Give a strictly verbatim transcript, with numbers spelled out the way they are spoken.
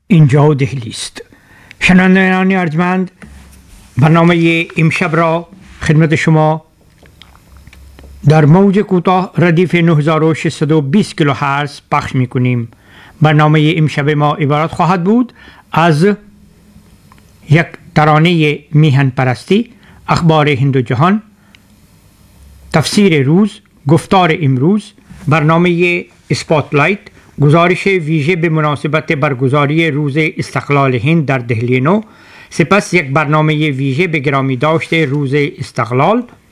اینجا دهلی است. شنوندگان ارجمند، برنامه امشب را خدمت شما در موج کوتاه ردیف نه هزار و ششصد و بیست کیلوهرتز پخش می کنیم. برنامه امشب ما عبارت خواهد بود از یک ترانه میهن پرستی، اخبار هند و جهان، تفسیر روز، گفتار امروز، برنامه اسپاتلایت، گزارش ویژه به مناسبت برگزاری روز استقلال هند در دهلی نو، سپس یک برنامه ویژه به گرامی داشته روز استقلال